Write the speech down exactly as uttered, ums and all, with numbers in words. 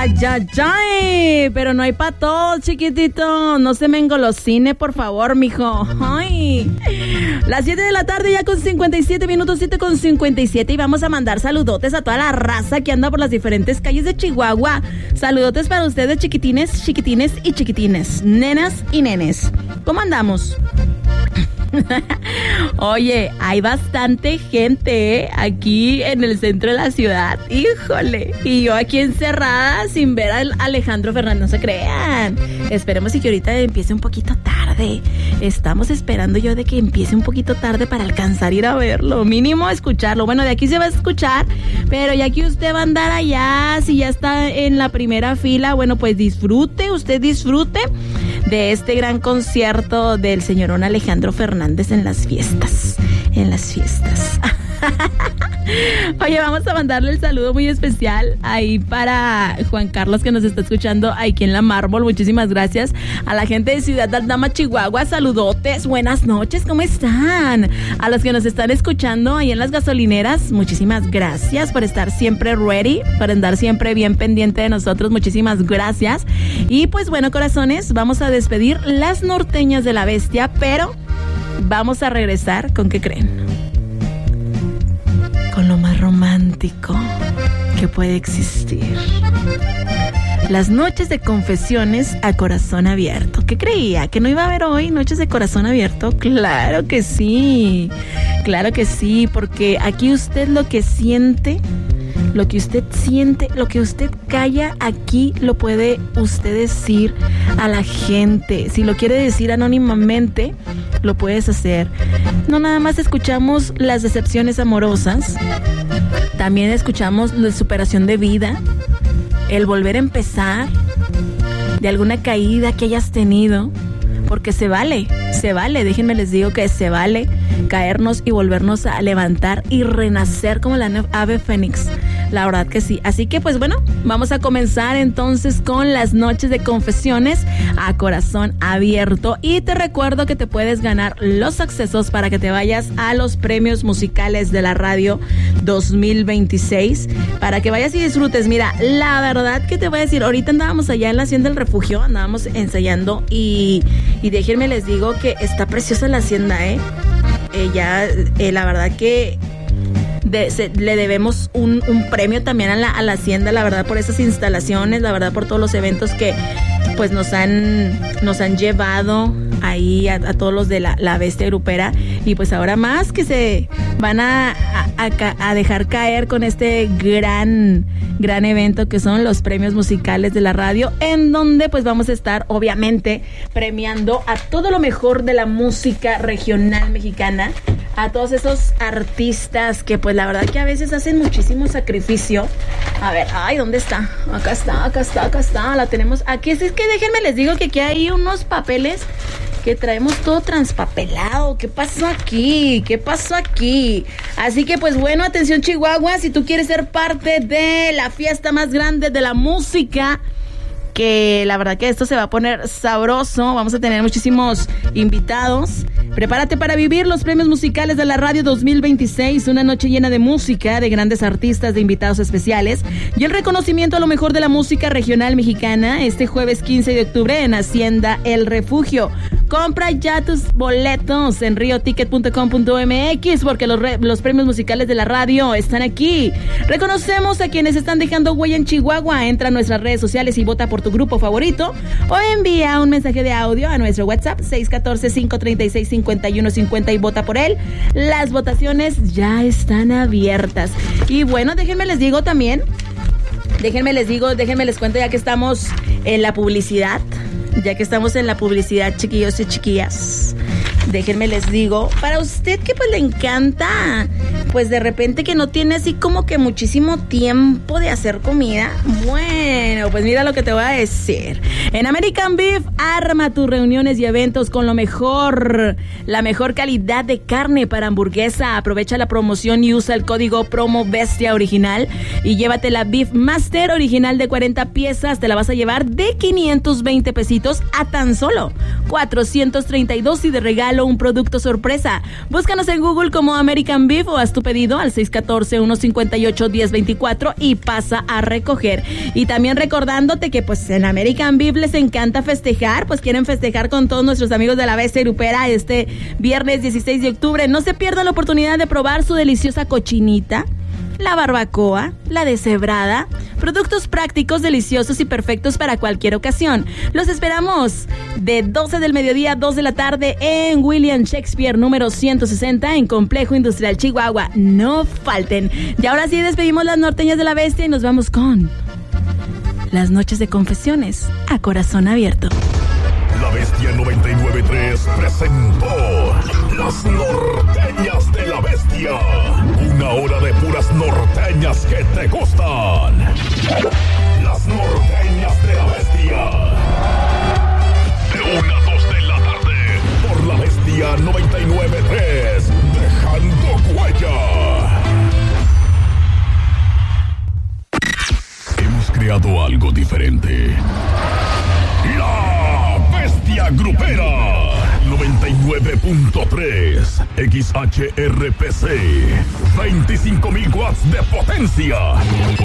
Ay, ay, ay, pero no hay pa' todos, chiquitito. No se me engolosine, por favor, mijo. Ay. Las siete de la tarde ya con cincuenta y siete minutos, siete con cincuenta y siete. Y vamos a mandar saludotes a toda la raza que anda por las diferentes calles de Chihuahua. Saludotes para ustedes, chiquitines, chiquitines y chiquitines, nenas y nenes. ¿Cómo andamos? Oye, hay bastante gente, ¿eh? Aquí en el centro de la ciudad. Híjole. Y yo aquí encerrada sin ver al Alejandro Fernández. No se crean. Esperemos y que ahorita empiece un poquito tarde. Estamos esperando yo de que empiece un poquito tarde para alcanzar a ir a verlo. Mínimo escucharlo. Bueno, de aquí se va a escuchar, pero ya que usted va a andar allá, si ya está en la primera fila, bueno, pues disfrute, usted disfrute de este gran concierto del señorón Alejandro Fernández en las fiestas, en las fiestas. Oye, vamos a mandarle el saludo muy especial ahí para Juan Carlos, que nos está escuchando aquí en la Mármol. Muchísimas gracias a la gente de Ciudad Aldama, Chihuahua. Saludotes, buenas noches, ¿cómo están? A los que nos están escuchando ahí en las gasolineras, muchísimas gracias por estar siempre ready, por andar siempre bien pendiente de nosotros. Muchísimas gracias. Y pues bueno, corazones, vamos a despedir las norteñas de la bestia, pero vamos a regresar, ¿con qué creen? Con lo más romántico que puede existir. Las noches de confesiones a corazón abierto. ¿Qué creía? ¿Que no iba a haber hoy noches de corazón abierto? Claro que sí, claro que sí, porque aquí usted lo que siente, lo que usted siente, lo que usted calla, aquí lo puede usted decir a la gente. Si lo quiere decir anónimamente, lo puedes hacer. No nada más escuchamos las decepciones amorosas, también escuchamos la superación de vida, el volver a empezar de alguna caída que hayas tenido, porque se vale, se vale, déjenme les digo que se vale caernos y volvernos a levantar y renacer como la ave fénix. La verdad que sí. Así que pues bueno, vamos a comenzar entonces con las noches de confesiones a corazón abierto. Y te recuerdo que te puedes ganar los accesos para que te vayas a los premios musicales de la radio dos mil veintiséis, para que vayas y disfrutes. Mira, la verdad que te voy a decir, ahorita andábamos allá en la Hacienda del Refugio, andábamos ensayando y, y déjenme les digo que está preciosa la hacienda, ¿eh? Eh, ya, eh, la verdad que de, se, le debemos un, un premio también a la, a la hacienda, la verdad, por esas instalaciones, la verdad, por todos los eventos que pues nos han nos han llevado ahí a, a todos los de la, la bestia grupera. Y pues ahora más que se van a, a, a, a dejar caer con este gran gran evento que son los premios musicales de la radio, en donde pues vamos a estar obviamente premiando a todo lo mejor de la música regional mexicana, a todos esos artistas que pues la verdad que a veces hacen muchísimo sacrificio. A ver, ay, ¿dónde está? Acá está, acá está, acá está, la tenemos aquí. Es que déjenme les digo que aquí hay unos papeles que traemos todo transpapelado. ¿Qué pasó aquí? ¿Qué pasó aquí? Así que pues bueno, atención Chihuahua, si tú quieres ser parte de la fiesta más grande de la música, que la verdad que esto se va a poner sabroso, vamos a tener muchísimos invitados. Prepárate para vivir los premios musicales de la radio dos mil veintiséis, una noche llena de música, de grandes artistas, de invitados especiales y el reconocimiento a lo mejor de la música regional mexicana este jueves quince de octubre en Hacienda El Refugio. Compra ya tus boletos en rio ticket punto com punto m x porque los, re, los premios musicales de la radio están aquí. Reconocemos a quienes están dejando huella en Chihuahua. Entra a nuestras redes sociales y vota por tu grupo favorito o envía un mensaje de audio a nuestro WhatsApp seis uno cuatro, cinco tres seis, cinco uno cinco cero y vota por él. Las votaciones ya están abiertas. Y bueno, déjenme les digo también, déjenme les digo, déjenme les cuento ya que estamos en la publicidad, ya que estamos en la publicidad, chiquillos y chiquillas. Déjenme les digo, para usted que pues le encanta, pues de repente que no tiene así como que muchísimo tiempo de hacer comida, bueno, pues mira lo que te voy a decir. En American Beef, arma tus reuniones y eventos con lo mejor, la mejor calidad de carne para hamburguesa. Aprovecha la promoción y usa el código promo bestia original y llévate la Beef Master original de cuarenta piezas, te la vas a llevar de quinientos veinte pesitos a tan solo cuatrocientos treinta y dos y de regalo un producto sorpresa. Búscanos en Google como American Beef o haz tu pedido al seis uno cuatro, uno cinco ocho, uno cero dos cuatro y pasa a recoger. Y también recordándote que pues en American Beef les encanta festejar, pues quieren festejar con todos nuestros amigos de la Bestia Grupera este viernes dieciséis de octubre. No se pierdan la oportunidad de probar su deliciosa cochinita, la barbacoa, la deshebrada, productos prácticos, deliciosos y perfectos para cualquier ocasión. Los esperamos de doce del mediodía a dos de la tarde en William Shakespeare número ciento sesenta en Complejo Industrial Chihuahua. No falten. Y ahora sí despedimos las norteñas de la Bestia y nos vamos con las noches de confesiones a corazón abierto. La Bestia noventa y nueve punto tres presentó Las Norteñas de la Bestia. Una hora de puras norteñas que te gustan. Las Norteñas de la Bestia. De una a dos de la tarde. Por la Bestia noventa y nueve punto tres. Dejando huella. Hemos creado algo diferente. La Bestia Grupera noventa y nueve punto tres X H R P C, veinticinco mil watts de potencia.